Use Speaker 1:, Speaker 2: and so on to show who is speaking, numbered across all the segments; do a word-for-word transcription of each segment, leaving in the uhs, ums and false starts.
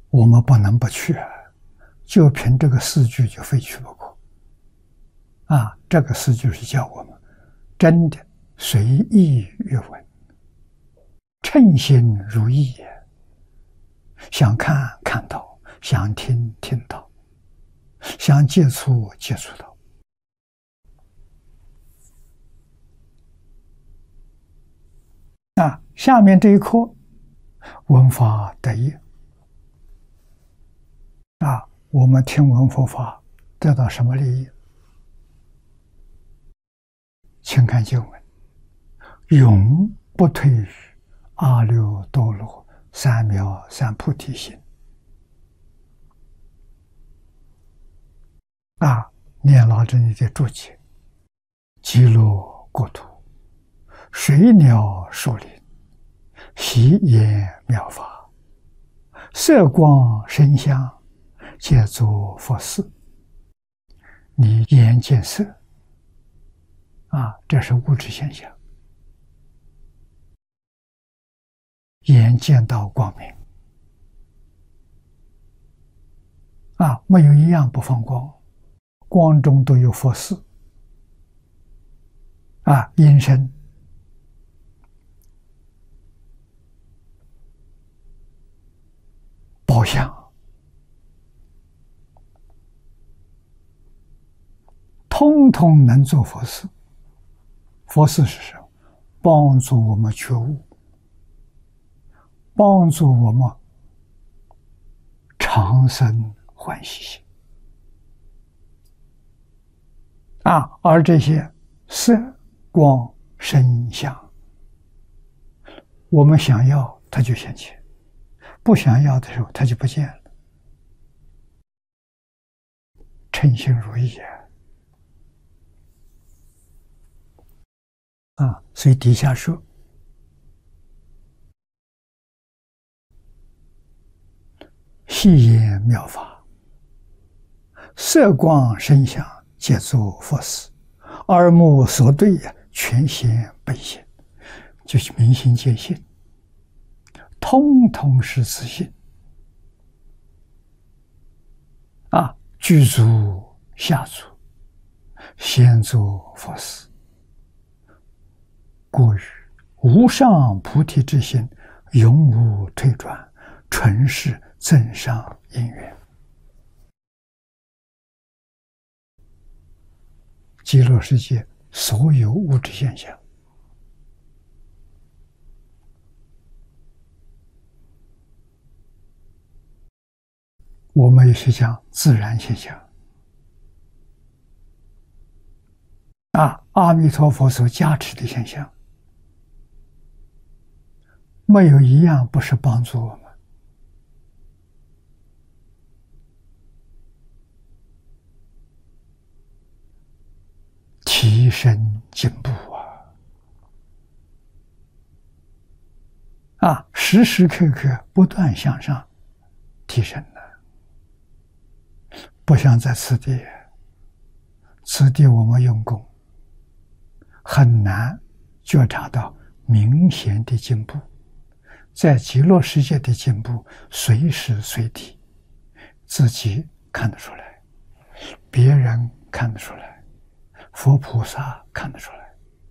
Speaker 1: 我们不能不去啊，就凭这个四句就非去不可。啊，这个四句是叫我们真的随意阅文，称心如意也。想看看到，想听听到，想接触接触到。啊，下面这一课闻法得益。啊，我们听闻佛法得到什么利益？请看经文：永不退于阿耨多罗三藐三菩提心。啊，念老这里的注解：极乐国土，水鸟树林，习言妙法，色光声香，皆作佛事。你眼见色，啊，这是物质现象。眼见到光明，啊，没有一样不放光，光中都有佛事。啊，音声、宝相，通通能做佛事。佛事是什么？帮助我们觉悟，帮助我们长生欢喜心。啊，而这些色光声香，我们想要它就现前，不想要的时候它就不见了。称心如意啊！啊，所以底下说：细言妙法，色光声香，皆作佛事。耳目所对呀，全显本性，就是明心见性，通通是自性。啊，具足下足，先作佛事。故于无上菩提之心，永无退转，纯是增上因缘。极乐世界所有物质现象，我们有些讲自然现象。啊，阿弥陀佛所加持的现象，没有一样不是帮助我们提升进步啊！啊，时时刻刻不断向上提升的，不像在此地，此地我们用功很难觉察到明显的进步。在极乐世界的进步，随时随地，自己看得出来，别人看得出来，佛菩萨看得出来。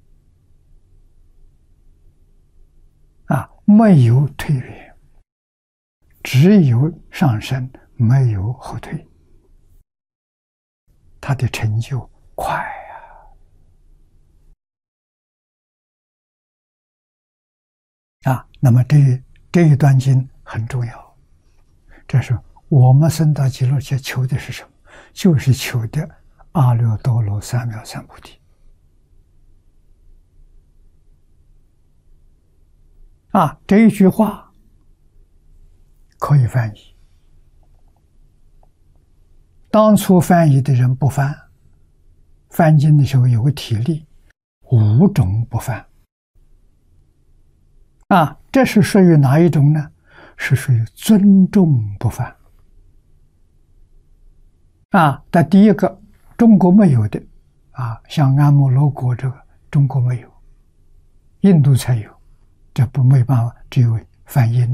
Speaker 1: 啊，没有退远，只有上升，没有后退，他的成就快啊！啊，那么这这一段经很重要，这是我们生到极乐界求的是什么？就是求的阿耨多罗三藐三菩提。啊，这一句话可以翻译。当初翻译的人不翻，翻经的时候有个体例，五种不翻。啊，这是属于哪一种呢？是属于尊重不翻。啊，但第一个中国没有的，啊，像安摩罗国这个中国没有，印度才有，这不没办法，只有翻译。